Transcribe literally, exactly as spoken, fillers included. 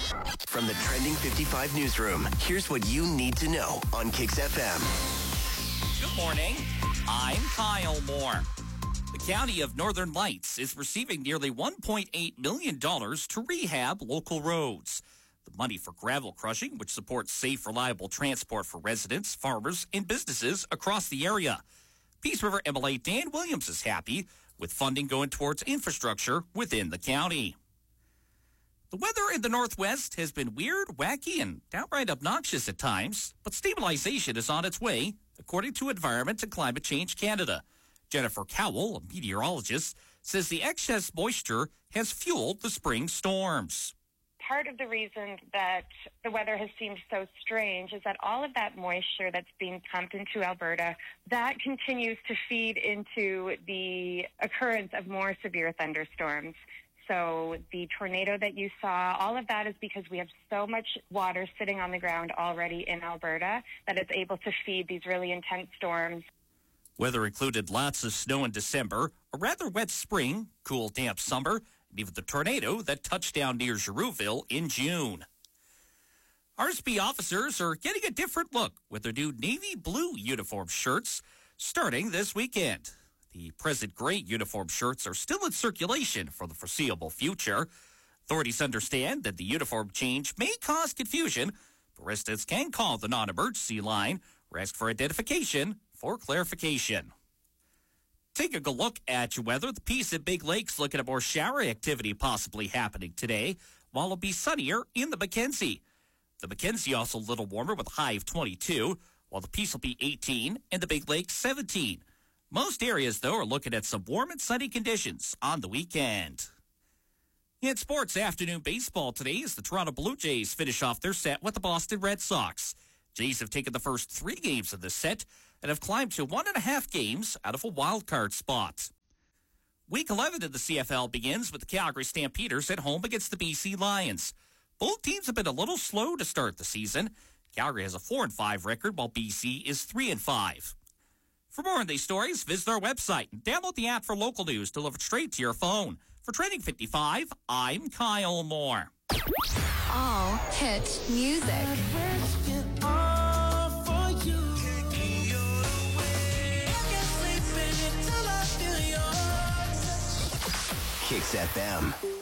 From the Trending fifty-five newsroom, here's what you need to know on Kicks F M. Good morning. I'm Kyle Moore. The County of Northern Lights is receiving nearly one point eight million dollars to rehab local roads. The money for gravel crushing, which supports safe, reliable transport for residents, farmers, and businesses across the area. Peace River M L A Dan Williams is happy with funding going towards infrastructure within the county. The weather in the Northwest has been weird, wacky, and downright obnoxious at times, but stabilization is on its way, according to Environment and Climate Change Canada. Jennifer Cowell, a meteorologist, says the excess moisture has fueled the spring storms. Part of the reason that the weather has seemed so strange is that all of that moisture that's being pumped into Alberta, that continues to feed into the occurrence of more severe thunderstorms. So the tornado that you saw, all of that is because we have so much water sitting on the ground already in Alberta that it's able to feed these really intense storms. Weather included lots of snow in December, a rather wet spring, cool, damp summer, and even the tornado that touched down near Girouville in June. R S P officers are getting a different look with their new navy blue uniform shirts starting this weekend. The present gray uniform shirts are still in circulation for the foreseeable future. Authorities understand that the uniform change may cause confusion, but residents can call the non-emergency line or ask for identification for clarification. Take a good look at your weather. The Peace at Big Lake's looking at more showery activity possibly happening today, while it'll be sunnier in the Mackenzie. The Mackenzie also a little warmer with a high of twenty-two, while the Peace will be eighteen and the Big Lake seventeen. Most areas, though, are looking at some warm and sunny conditions on the weekend. In sports, afternoon baseball today as the Toronto Blue Jays finish off their set with the Boston Red Sox. Jays have taken the first three games of the set and have climbed to one and a half games out of a wild card spot. Week eleven of the C F L begins with the Calgary Stampeders at home against the B C Lions. Both teams have been a little slow to start the season. Calgary has a four and five record while B C is three and five. For more on these stories, visit our website and download the app for local news delivered straight to your phone. For Trending fifty-five, I'm Kyle Moore. All hit music. Kicks F M.